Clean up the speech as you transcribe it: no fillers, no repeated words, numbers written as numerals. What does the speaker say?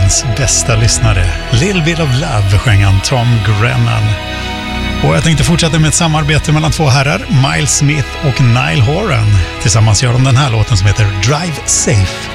världens bästa lyssnare. Little Bit of Love sjöng han Tom Grennan. Och jag tänkte fortsätta med ett samarbete mellan två herrar, Miles Smith och Niall Horan. Tillsammans gör de den här låten som heter Drive Safe.